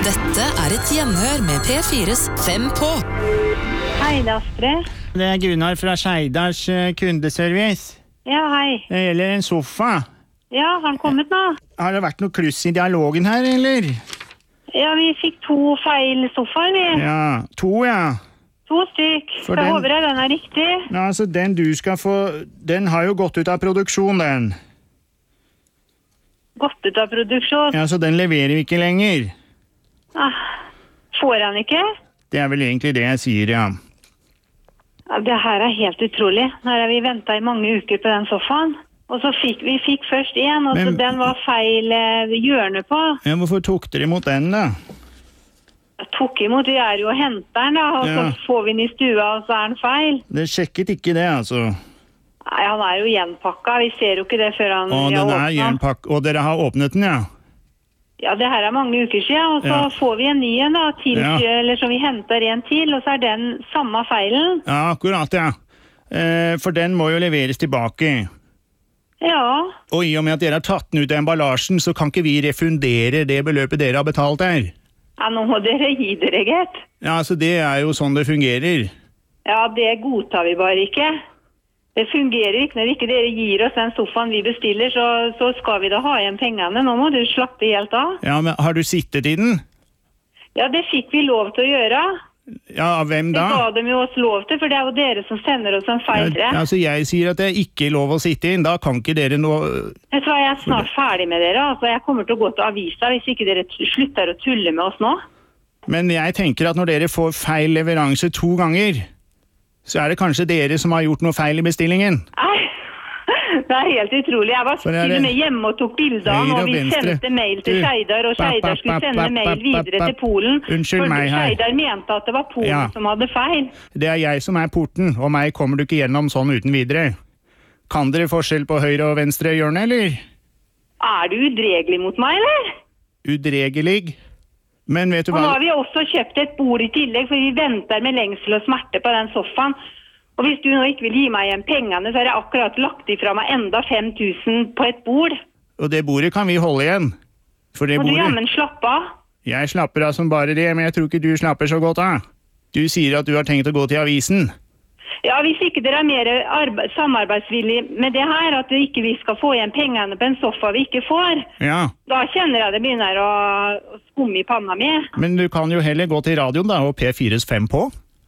Dette et gjenhør med P4's Fem på. Hei, det Astrid. Det Gunnar fra Skeidars kundeservice. Ja, hei. Det gjelder en sofa. Ja, har han kommet nå? Har det vært noe kluss i dialogen her, eller? Ja, vi fikk 2 feil sofaer, vi. Ja, 2, ja. 2 stykk. For jeg den- håper den riktig. Ja, altså, den du skal få, den har jo gått ut av produksjon, den. Gått ut av produksjon. Ja, så den leverer vi ikke lenger. Ah, får han ikke? Det vel egentlig det jeg sier, ja. Ja, det her helt utrolig. Her har vi ventet i mange uker på den sofaen. Og så fikk vi først en, og så Men- den var feil hjørne på. Ja, hvorfor tok dere imot den, da? Jeg tok imot, vi jo og henter den da, og Ja. så får vi den i stua, og så den feil. Dere sjekket ikke det, altså. Nei, han jo gjenpakket. Vi ser jo ikke det før han Og vi har den åpnet. gjenpakket, og dere har åpnet den, ja? Ja, det her mange uker siden, og så Ja. får vi en ny en da, til, Ja. eller så vi henter en til, og så den samme feilen. Ja, akkurat, ja. For den må jo leveres tilbake. Ja, Og i og med at dere har tatt den ut av emballasjen, så kan ikke vi refundere det beløpet dere har betalt her. ja nå må dere gi dere, gitt. Ja, altså det jo sånn det fungerer. Ja, det godtar vi bare ikke. Det fungerer ikke når ikke dere gir oss den sofaen vi bestiller, så skal vi da ha igjen pengene. Nå må du slappe helt av. Ja, men har du sittet i den? Ja, det fikk vi lov til å gjøre. Ja, av hvem Det da? ga dem jo oss lov til, for det jo dere som sender oss en feil. Ja, altså jeg sier at det ikke lov å sitte inn, da kan ikke dere nå... Så jeg snart ferdig med dere. Altså, jeg kommer til å gå til avisa hvis ikke dere slutter å tulle med oss nå. Men jeg tenker at når dere får feil leveranse 2 ganger, så det kanskje dere som har gjort noe feil i bestillingen. Nei, det helt utrolig. Jeg var For til og med hjemme og tok bilder av høyre og og vi venstre. sendte mail til Du, Skeidar, og Skeidar skulle sende mail videre til Polen. Unnskyld for meg her. Skeidar mente at det var Polen Ja. som hadde feil. Det jeg som porten, og meg kommer du ikke gjennom sånn uten videre. Kan dere forskjell på høyre og venstre hjørne, eller? Du udregelig mot meg, eller? Udregelig. Men vet du Og nå hva? har vi også kjøpt et bord i tillegg, for vi venter med lengsel og smerte på den sofaen. Og hvis du nå ikke vil gi meg igjen pengene, så har jeg akkurat lagt ifra meg enda 5 000 på et bord. Og det bordet kan vi holde igjen. For det Og du bordet... jammen slapp av. Jeg slapper av som bare det, men jeg tror ikke du slapper så godt av. Du sier at du har tenkt å gå til avisen. Ja, hvis ikke dere mer samarbeidsvillige med det her, at ikke vi skal få igjen pengene på en sofa vi ikke får, Ja, da kjenner jeg det begynner å skumme i panna mi. men du kan jo heller gå til radioen da, og P4's Fem på.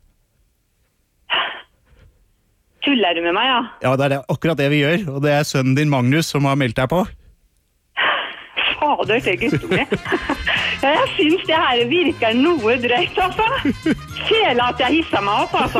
Tuller du med meg, ja? Ja, det akkurat det vi gjør, og det sønnen din Magnus som har meldt deg på. Fader, til guttunge. Ja, jeg synes det her virker noe drøyt, altså. Kjela at jeg hisser meg opp, altså.